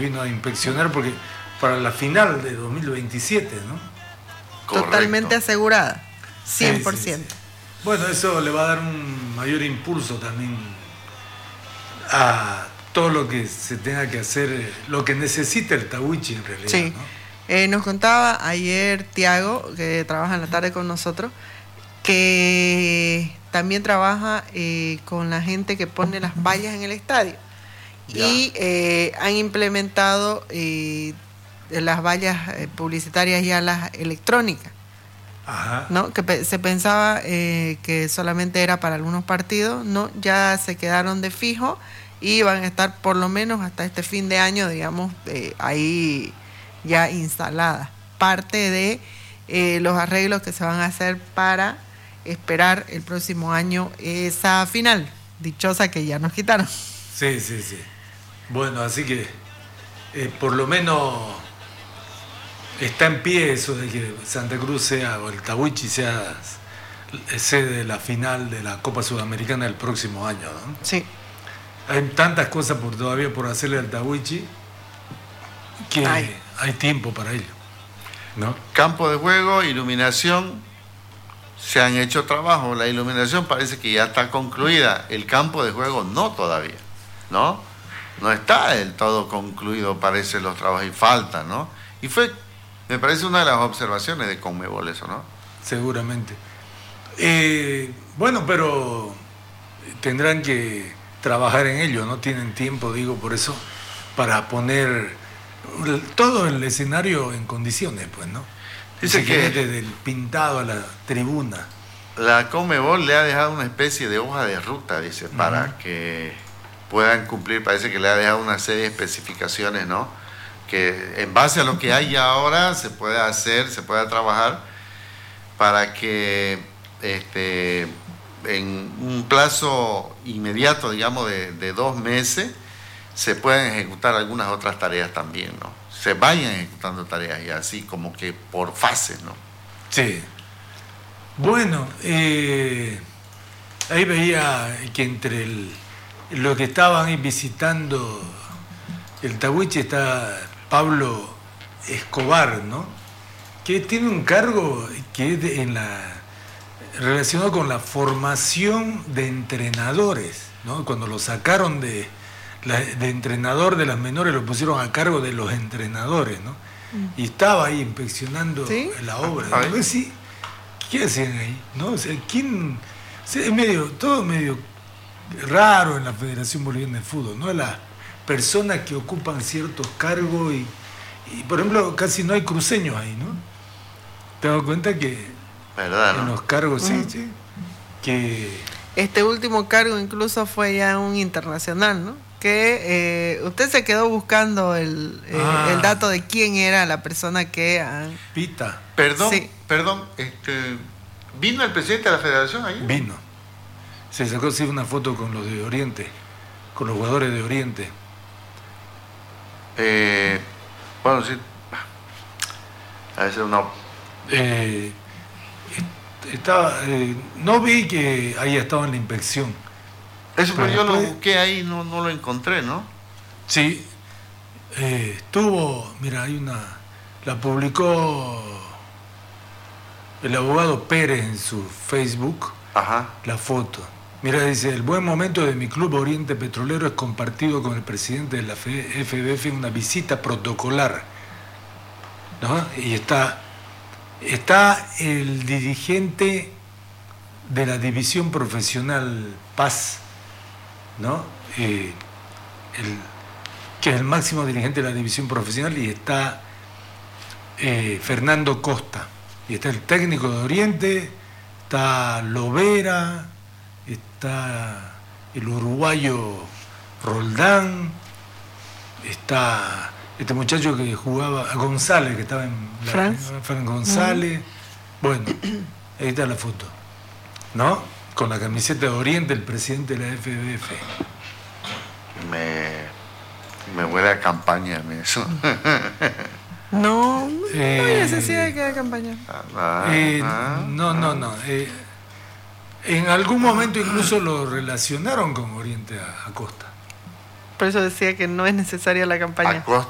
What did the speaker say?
vino a inspeccionar porque para la final de 2027, ¿no? Correcto. Totalmente asegurada, 100%. Sí. Bueno, eso le va a dar un mayor impulso también a todo lo que se tenga que hacer, lo que necesita el Tahuichi en realidad. Sí. ¿No? Nos contaba ayer Tiago, que trabaja en la tarde con nosotros, que también trabaja con la gente que pone las vallas en el estadio. Ya. Y han implementado las vallas publicitarias ya las electrónicas. Ajá. ¿No? Que se pensaba que solamente era para algunos partidos, ¿no? Ya se quedaron de fijo y van a estar por lo menos hasta este fin de año, digamos, ahí ya instaladas. Parte de los arreglos que se van a hacer para esperar el próximo año esa final, dichosa que ya nos quitaron. Sí. Bueno, así que por lo menos está en pie eso de que Santa Cruz sea, o el Tahuichi sea sede de la final de la Copa Sudamericana del próximo año, ¿no? Sí. Hay tantas cosas todavía por hacerle al Tahuichi que hay tiempo para ello, ¿no? Campo de juego, iluminación, se han hecho trabajos. La iluminación parece que ya está concluida. El campo de juego no todavía, ¿no? No está del todo concluido, parece, los trabajos, y falta, ¿no? Y me parece una de las observaciones de Conmebol eso, ¿no? Seguramente. Bueno, pero tendrán que trabajar en ello, no tienen tiempo, digo, por eso, para poner todo el escenario en condiciones, pues, ¿no? Dice que desde el pintado a la tribuna. La Conmebol le ha dejado una especie de hoja de ruta, dice, para que puedan cumplir. Parece que le ha dejado una serie de especificaciones, ¿no? Que en base a lo que hay ya ahora se puede hacer, se puede trabajar para que en un plazo inmediato, digamos, de 2 meses, se puedan ejecutar algunas otras tareas también, ¿no? Se vayan ejecutando tareas y así como que por fases, ¿no? Sí. Bueno, ahí veía que entre lo que estaban ahí visitando el Tahuichi está Pablo Escobar, ¿no? Que tiene un cargo que es relacionado con la formación de entrenadores, ¿no? Cuando lo sacaron de entrenador de las menores, lo pusieron a cargo de los entrenadores, ¿no? Y estaba ahí inspeccionando la obra. A ver si, ¿qué hacían ahí? ¿No? O sea, es todo medio raro en la Federación Boliviana de Fútbol, ¿no? Las personas que ocupan ciertos cargos y por ejemplo, casi no hay cruceños ahí, ¿no? ¿Te das cuenta que ¿verdad, no? En los cargos, sí, que este último cargo incluso fue ya un internacional, ¿no? Que usted se quedó buscando el dato de quién era la persona que... Pita. Perdón, ¿vino el presidente de la federación ahí? Vino. Se sacó así una foto con los de Oriente, con los jugadores de Oriente. Bueno, sí. A veces uno... no vi que ahí estaba en la inspección. Eso, pero yo lo busqué ahí, no lo encontré, ¿no? Sí, estuvo, mira, la publicó el abogado Pérez en su Facebook, la foto. Mira, dice, el buen momento de mi club Oriente Petrolero es compartido con el presidente de la FBF en una visita protocolar, ¿no? Y está el dirigente de la división profesional Paz, ¿no? Que es el máximo dirigente de la división profesional, y está Fernando Costa, y está el técnico de Oriente, está Lovera, está el uruguayo Roldán, está este muchacho que jugaba, González, que estaba en Fran González. Bueno, ahí está la foto, ¿no? Con la camiseta de Oriente, el presidente de la FBF. Me huele a campaña eso. No hay necesidad de que haga campaña. No. En algún momento incluso lo relacionaron con Oriente a Costa. Por eso decía que no es necesaria la campaña. A Costa